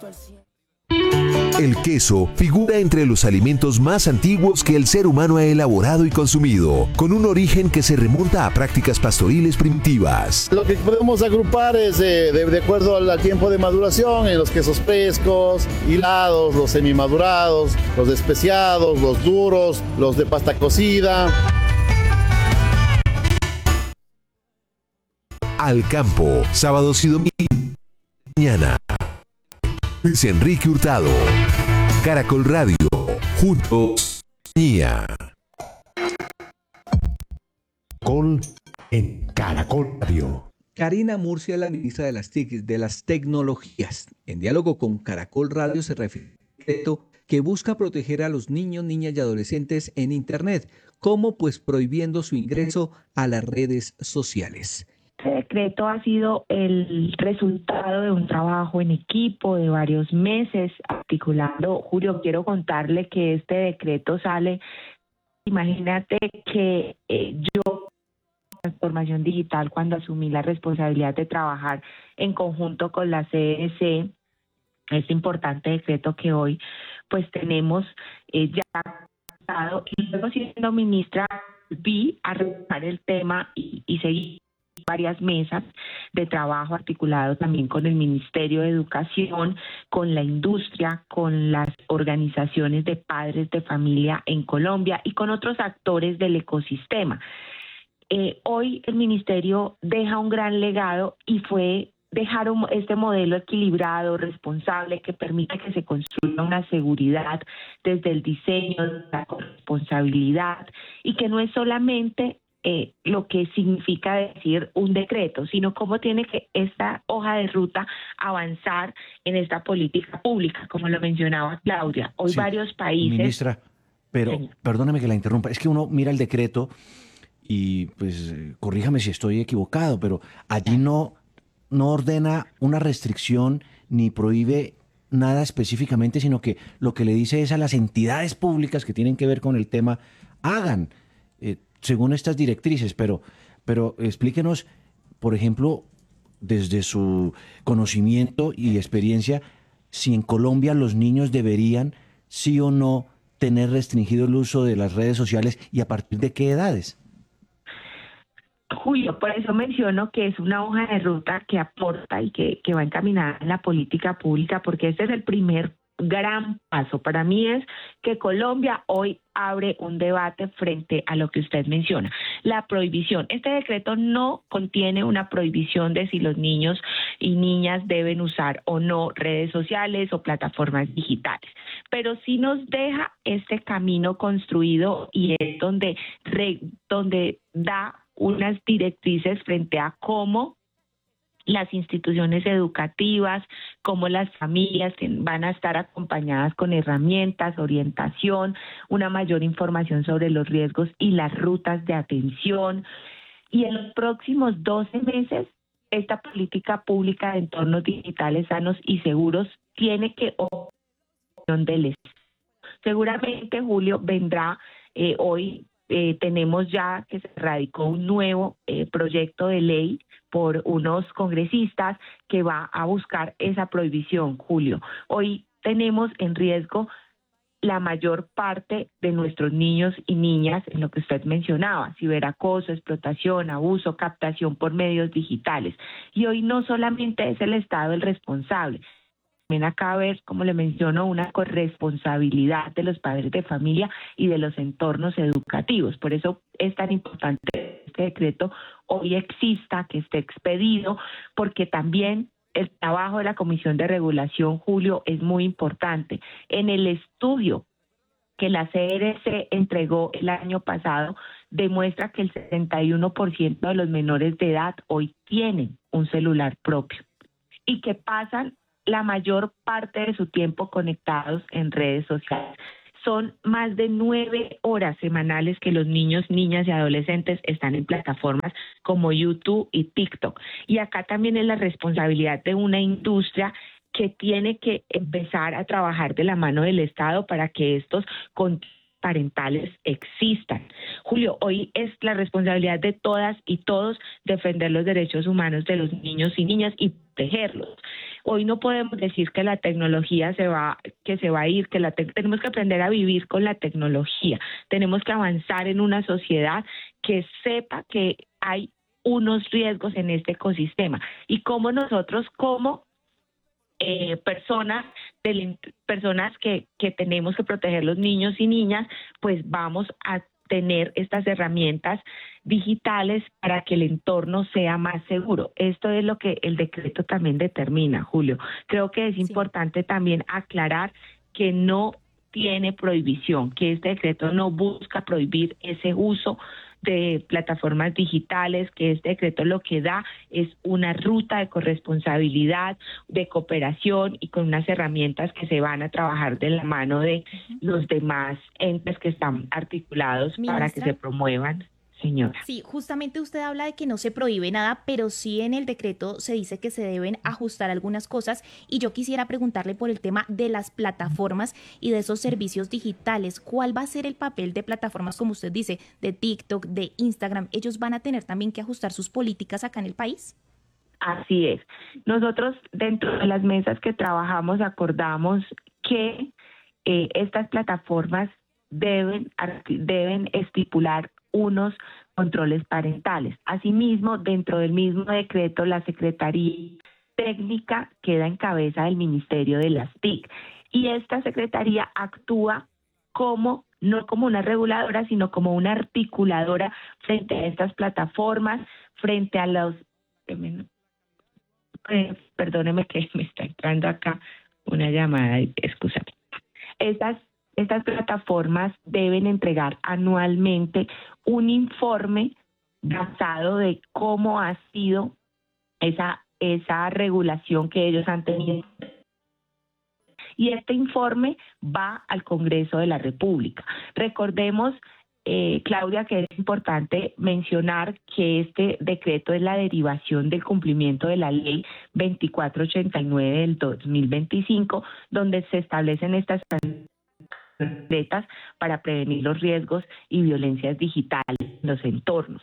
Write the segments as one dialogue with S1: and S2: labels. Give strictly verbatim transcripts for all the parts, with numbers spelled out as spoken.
S1: El queso figura entre los alimentos más antiguos que el ser humano ha elaborado y consumido, con un origen que se remonta a prácticas pastoriles primitivas.
S2: Lo que podemos agrupar es eh, de, de acuerdo al tiempo de maduración, en los quesos frescos, hilados, los semimadurados, los especiados, los duros, los de pasta cocida.
S1: Al campo, sábados y domingos, mañana. Luis Enrique Hurtado, Caracol Radio, juntos, Mía.
S3: Caracol en Caracol Radio.
S4: Karina Murcia es la ministra de las T I C, de las Tecnologías. En diálogo con Caracol Radio se refiere a un decreto que busca proteger a los niños, niñas y adolescentes en Internet, como pues prohibiendo su ingreso a las redes sociales.
S5: Este decreto ha sido el resultado de un trabajo en equipo de varios meses articulando. Julio, quiero contarle que este decreto sale, imagínate que eh, yo, transformación digital, cuando asumí la responsabilidad de trabajar en conjunto con la C N C, este importante decreto que hoy pues tenemos eh, ya pasado, y luego siendo ministra vi a retomar el tema y, y seguir varias mesas de trabajo articulado también con el Ministerio de Educación, con la industria, con las organizaciones de padres de familia en Colombia y con otros actores del ecosistema. Eh, hoy el Ministerio deja un gran legado y fue dejar un, este modelo equilibrado, responsable, que permite que se construya una seguridad desde el diseño, la corresponsabilidad, y que no es solamente Eh, lo que significa decir un decreto, sino cómo tiene que esta hoja de ruta avanzar en esta política pública, como lo mencionaba Claudia. Hoy sí, varios países...
S6: Ministra, pero sí. Perdóname que la interrumpa, es que uno mira el decreto y pues corríjame si estoy equivocado, pero allí no, no ordena una restricción ni prohíbe nada específicamente, sino que lo que le dice es a las entidades públicas que tienen que ver con el tema, hagan eh, según estas directrices, pero, pero explíquenos, por ejemplo, desde su conocimiento y experiencia, si en Colombia los niños deberían, sí o no, tener restringido el uso de las redes sociales y a partir de qué edades.
S5: Julio, por eso menciono que es una hoja de ruta que aporta y que, que va encaminada en la política pública, porque este es el primer gran paso. Para mí es que Colombia hoy abre un debate frente a lo que usted menciona, la prohibición. Este decreto no contiene una prohibición de si los niños y niñas deben usar o no redes sociales o plataformas digitales, pero sí nos deja este camino construido y es donde, re, donde da unas directrices frente a cómo las instituciones educativas, cómo las familias van a estar acompañadas con herramientas, orientación, una mayor información sobre los riesgos y las rutas de atención. Y en los próximos doce meses, esta política pública de entornos digitales sanos y seguros tiene que del Estado. Seguramente, Julio, vendrá eh, hoy. Eh, tenemos ya que se radicó un nuevo eh, proyecto de ley por unos congresistas que va a buscar esa prohibición, Julio. Hoy tenemos en riesgo la mayor parte de nuestros niños y niñas en lo que usted mencionaba, ciberacoso, explotación, abuso, captación por medios digitales. Y hoy no solamente es el Estado el responsable, también acá ver, como le menciono, una corresponsabilidad de los padres de familia y de los entornos educativos. Por eso es tan importante que este decreto hoy exista, que esté expedido, porque también el trabajo de la Comisión de Regulación, Julio, es muy importante. En el estudio que la C N C entregó el año pasado, demuestra que el setenta y uno por ciento de los menores de edad hoy tienen un celular propio y que pasan la mayor parte de su tiempo conectados en redes sociales. Son más de nueve horas semanales que los niños, niñas y adolescentes están en plataformas como YouTube y TikTok. Y acá también es la responsabilidad de una industria que tiene que empezar a trabajar de la mano del Estado para que estos parentales existan. Julio, hoy es la responsabilidad de todas y todos defender los derechos humanos de los niños y niñas y protegerlos. Hoy no podemos decir que la tecnología se va, que se va a ir, que la te- tenemos que aprender a vivir con la tecnología. Tenemos que avanzar en una sociedad que sepa que hay unos riesgos en este ecosistema y cómo nosotros como eh, personas, del, personas que, que tenemos que proteger los niños y niñas, pues vamos a tener estas herramientas digitales para que el entorno sea más seguro. Esto es lo que el decreto también determina, Julio. Creo que es
S7: Sí.
S5: importante también aclarar que no tiene prohibición, que este decreto no busca prohibir ese uso de plataformas digitales, que este decreto lo que da es una ruta de corresponsabilidad, de cooperación y con unas herramientas que se van a trabajar de la mano de los demás entes que están articulados para que
S7: Ministra.
S5: se promuevan. Señora.
S7: Sí, justamente usted habla de que no se prohíbe nada, pero sí en el decreto se dice que se deben ajustar algunas cosas y yo quisiera preguntarle por el tema de las plataformas y de esos servicios digitales. ¿Cuál va a ser el papel de plataformas, como usted dice, de TikTok, de Instagram? ¿Ellos van a tener también que ajustar sus políticas acá en el país?
S5: Así es. Nosotros dentro de las mesas que trabajamos acordamos que eh, estas plataformas deben, deben estipular unos controles parentales. Asimismo, dentro del mismo decreto, la Secretaría Técnica queda en cabeza del Ministerio de las T I C y esta Secretaría actúa como, no como una reguladora, sino como una articuladora frente a estas plataformas, frente a los... Eh, perdóneme que me está entrando acá una llamada, excúsame. Estas Estas plataformas deben entregar anualmente un informe basado de cómo ha sido esa, esa regulación que ellos han tenido. Y este informe va al Congreso de la República. Recordemos, eh, Claudia, que es importante mencionar que este decreto es la derivación del cumplimiento de la ley veinticuatro ochenta y nueve del dos mil veinticinco, donde se establecen estas concretas para prevenir los riesgos y violencias digitales en los entornos.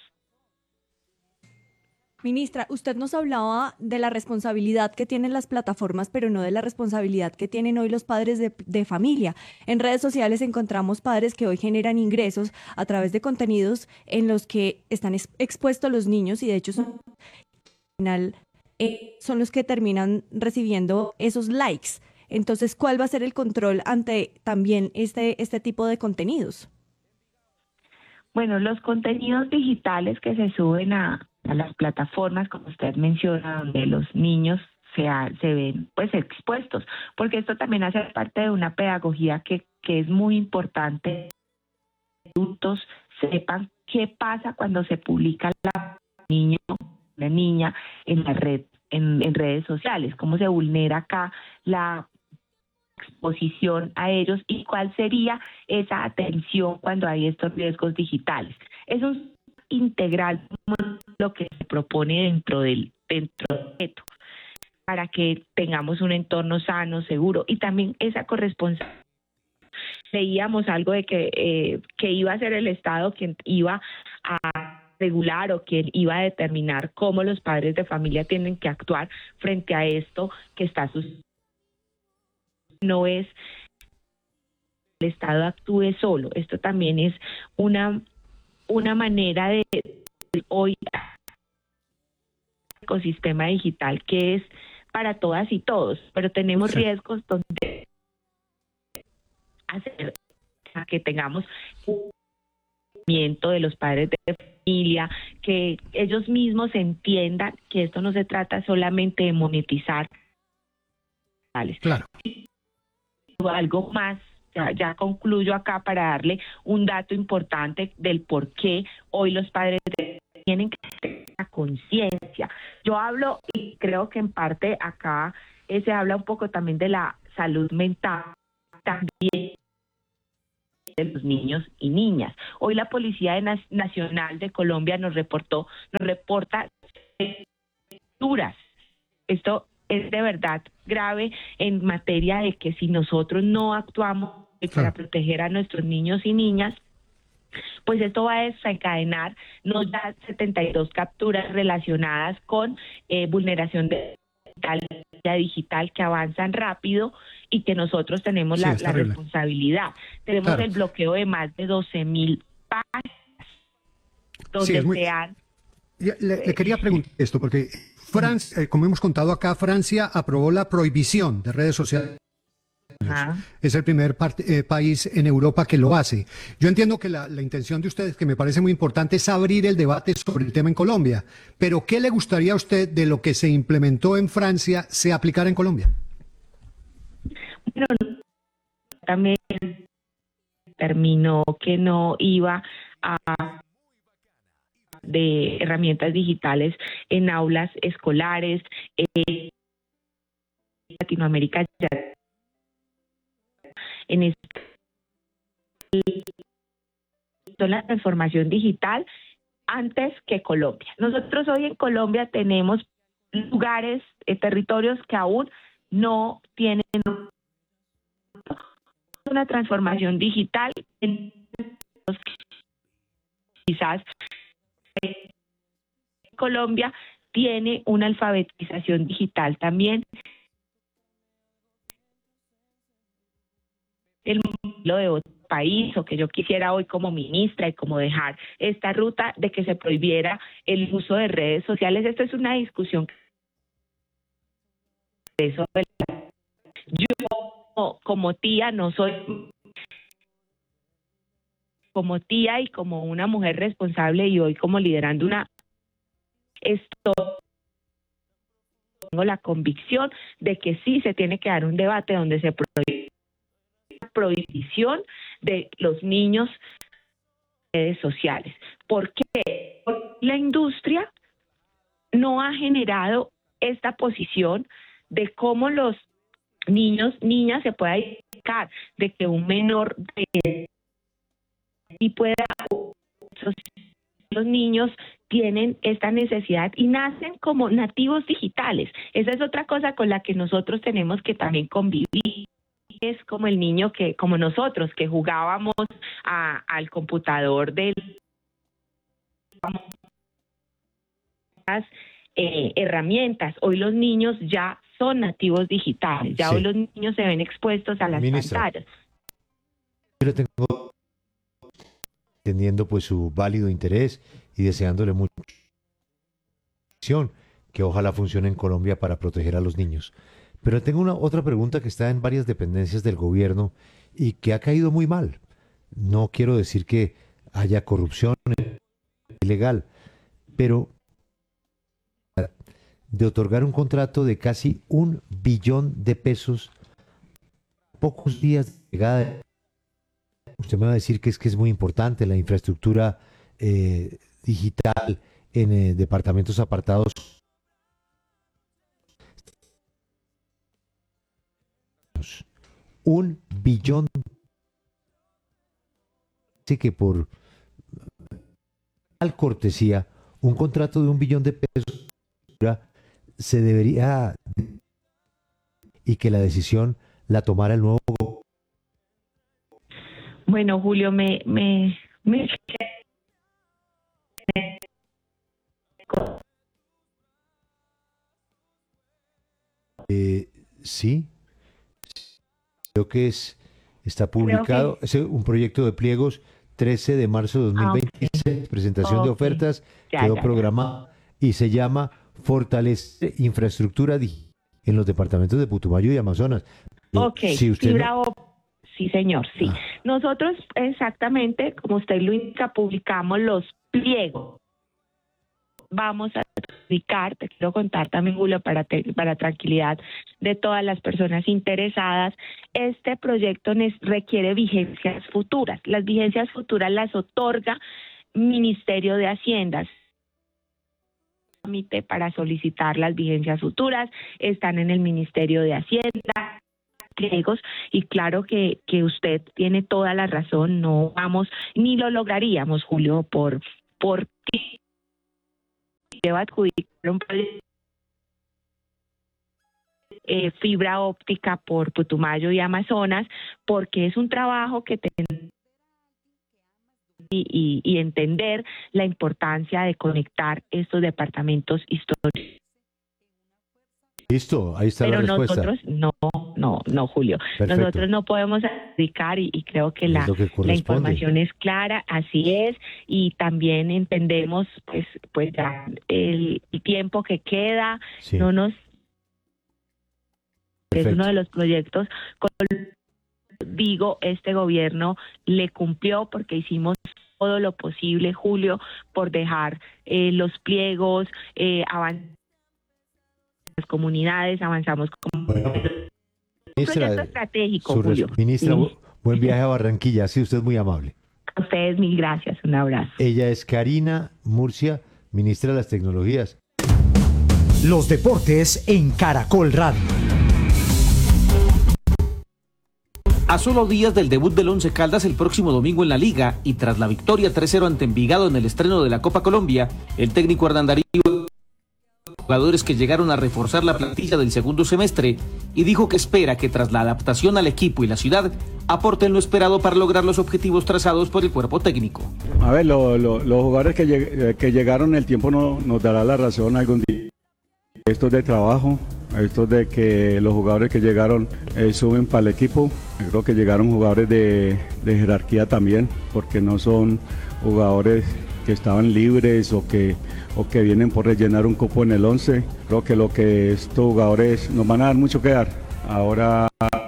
S8: Ministra, usted nos hablaba de la responsabilidad que tienen las plataformas, pero no de la responsabilidad que tienen hoy los padres de, de familia. En redes sociales encontramos padres que hoy generan ingresos a través de contenidos en los que están ex- expuestos los niños y de hecho son, al final, eh, son los que terminan recibiendo esos likes. Entonces, ¿cuál va a ser el control ante también este, este tipo de contenidos?
S5: Bueno, los contenidos digitales que se suben a, a las plataformas, como usted menciona, donde los niños se, ha, se ven pues expuestos, porque esto también hace parte de una pedagogía que, que es muy importante. Que los adultos sepan qué pasa cuando se publica la niño, la niña en la red, en, en redes sociales, cómo se vulnera acá la exposición a ellos y cuál sería esa atención cuando hay estos riesgos digitales. Eso es integral lo que se propone dentro del dentro del reto para que tengamos un entorno sano, seguro y también esa corresponsabilidad. Leíamos algo de que eh, que iba a ser el Estado quien iba a regular o quien iba a determinar cómo los padres de familia tienen que actuar frente a esto que está sucediendo. No es el Estado actúe solo. Esto también es una, una manera de, de hoy ecosistema digital que es para todas y todos, pero tenemos sí. riesgos donde hacer a que tengamos un movimiento de los padres de familia, que ellos mismos entiendan que esto no se trata solamente de monetizar.
S9: Claro.
S5: Algo más, ya, ya concluyo acá para darle un dato importante del por qué hoy los padres tienen que tener la conciencia. Yo hablo y creo que en parte acá eh, se habla un poco también de la salud mental también de los niños y niñas. Hoy la Policía Nacional de Colombia nos reportó, nos reporta duras. Esto es de verdad grave en materia de que si nosotros no actuamos y para
S10: Claro.
S5: proteger a nuestros niños y niñas, pues esto va a desencadenar nos da setenta y dos capturas relacionadas con eh, vulneración de digital, digital que avanzan rápido y que nosotros tenemos
S10: Sí,
S5: la,
S10: es
S5: la
S10: terrible.
S5: responsabilidad. Tenemos
S10: Claro.
S5: el bloqueo de más de doce mil páginas donde
S10: Sí, es muy-
S5: se han...
S10: Ya, Le, le quería preguntar esto, porque Francia, eh, como hemos contado acá, Francia aprobó la prohibición de redes sociales.
S5: Ajá.
S10: Es el primer parte- eh, país en Europa que lo hace. Yo entiendo que la, la intención de ustedes, que me parece muy importante, es abrir el debate sobre el tema en Colombia. Pero, ¿qué le gustaría a usted de lo que se implementó en Francia se aplicara en Colombia?
S5: Bueno, también terminó que no iba a de herramientas digitales en aulas escolares. Eh, Latinoamérica ya en esta la transformación digital antes que Colombia. Nosotros hoy en Colombia tenemos lugares, eh, territorios que aún no tienen una transformación digital. En quizás eh, Colombia tiene una alfabetización digital también. El modelo de otro país, o que yo quisiera hoy como ministra y como dejar esta ruta de que se prohibiera el uso de redes sociales. Esto es una discusión que eso, yo como tía no soy como tía y como una mujer responsable y hoy como liderando una esto tengo la convicción de que sí se tiene que dar un debate donde se prohíbe la prohibición de los niños en redes sociales. ¿Por qué? Porque la industria no ha generado esta posición de cómo los niños, niñas se pueda identificar, de que un menor de y pueda los niños tienen esta necesidad y nacen como nativos digitales. Esa es otra cosa con la que nosotros tenemos que también convivir. Es como el niño que, como nosotros, que jugábamos a, al computador del eh, herramientas. Hoy los niños ya son nativos digitales, ya
S3: Sí.
S5: hoy los niños se ven expuestos a las
S3: Ministra.
S5: pantallas.
S3: Yo tengo entendiendo pues su válido interés y deseándole mucho que ojalá funcione en Colombia para proteger a los niños. Pero tengo una otra pregunta que está en varias dependencias del gobierno y que ha caído muy mal. No quiero decir que haya corrupción ilegal, pero de otorgar un contrato de casi un billón de pesos pocos días de llegada. Usted me va a decir que es que es muy importante la infraestructura eh, digital en eh, departamentos apartados. Un billón. Así que por tal cortesía, un contrato de un billón de pesos se debería y que la decisión la tomara el nuevo.
S5: Bueno, Julio, me, me, me
S3: Eh, sí, creo que es está publicado,
S5: que-
S3: es un proyecto de pliegos trece de marzo de dos mil veintiséis, presentación de
S5: Ok.
S3: ofertas,
S5: Ya,
S3: quedó
S5: ya, ya.
S3: programado y se llama Fortalece Infraestructura Digital en los departamentos de Putumayo y Amazonas. Pero
S5: Ok,
S3: si usted
S5: fibra
S3: no-
S5: óptica. Sí, señor, sí.
S3: Ah.
S5: Nosotros exactamente, como usted lo indica, publicamos los pliegos. Vamos a publicar, te quiero contar también, Julio, para, te- para tranquilidad de todas las personas interesadas, este proyecto nes- requiere vigencias futuras. Las vigencias futuras las otorga Ministerio de Hacienda. Trámite para solicitar las vigencias futuras están en el Ministerio de Hacienda, pliegos, y claro que, que usted tiene toda la razón, no vamos, ni lo lograríamos, Julio, por, por deba adjudicar un proyecto eh, fibra óptica por Putumayo y Amazonas, porque es un trabajo que tenemos y, y, y entender la importancia de conectar estos departamentos históricos.
S3: Listo, ahí está
S5: Pero
S3: la respuesta.
S5: nosotros no, no, no, Julio.
S3: Perfecto.
S5: Nosotros no podemos dedicar y, y creo que la,
S3: que
S5: la información es clara, así es, y también entendemos pues, pues ya el, el tiempo que queda,
S3: sí.
S5: no nos
S3: Perfecto.
S5: Es uno de los proyectos con digo, este gobierno le cumplió porque hicimos todo lo posible, Julio, por dejar eh, los pliegos, eh, avanzar las comunidades, avanzamos con
S3: bueno,
S5: un
S3: ministra,
S5: proyecto estratégico,
S3: su
S5: Julio.
S3: Ministra,
S5: Sí.
S3: buen viaje a Barranquilla, sí, usted es muy amable.
S5: A ustedes mil gracias, un abrazo.
S3: Ella es Karina Murcia, ministra de las Tecnologías.
S11: Los deportes en Caracol Radio.
S12: A solo días del debut del Once Caldas el próximo domingo en la Liga y tras la victoria tres cero ante Envigado en el estreno de la Copa Colombia, el técnico Ardandarillo jugadores que llegaron a reforzar la plantilla del segundo semestre y dijo que espera que tras la adaptación al equipo y la ciudad aporten lo esperado para lograr los objetivos trazados por el cuerpo técnico.
S13: A ver, lo, lo, los jugadores que, lleg que llegaron, el tiempo no, nos dará la razón algún día. Esto es de trabajo, esto es de que los jugadores que llegaron eh, suben para el equipo. Yo creo que llegaron jugadores de, de jerarquía también, porque no son jugadores que estaban libres o que, o que vienen por rellenar un cupo en el once. Creo que lo que estos jugadores nos van a dar mucho que dar. Ahora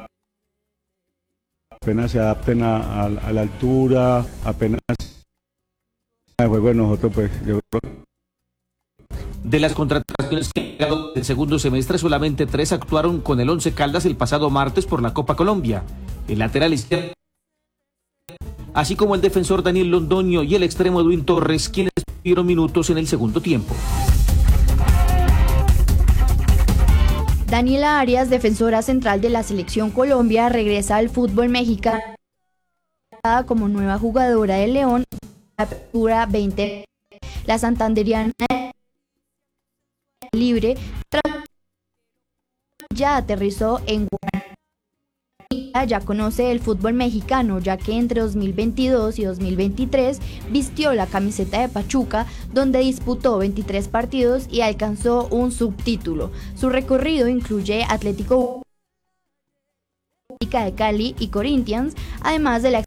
S13: apenas se adapten a, a, a la altura, apenas el juego de nosotros, pues yo creo que
S12: de las contrataciones que han llegado del segundo semestre, solamente tres actuaron con el Once Caldas el pasado martes por la Copa Colombia. El lateral izquierdo, así como el defensor Daniel Londoño y el extremo Edwin Torres, quienes tuvieron minutos en el segundo tiempo.
S14: Daniela Arias, defensora central de la Selección Colombia, regresa al fútbol mexicano como nueva jugadora del León en la Apertura veinte. La santanderiana libre ya aterrizó en Guadalajara. Ya conoce el fútbol mexicano, ya que entre dos mil veintidós y dos mil veintitrés vistió la camiseta de Pachuca, donde disputó veintitrés partidos y alcanzó un subtítulo. Su recorrido incluye Atlético de Cali y Corinthians, además de la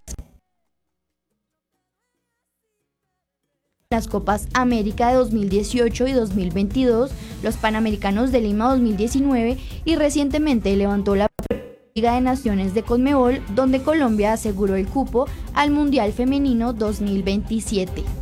S14: las Copas América de dos mil dieciocho y dos mil veintidós, los Panamericanos de Lima dos mil diecinueve y recientemente levantó la Liga de Naciones de Conmebol, donde Colombia aseguró el cupo al Mundial Femenino dos mil veintisiete.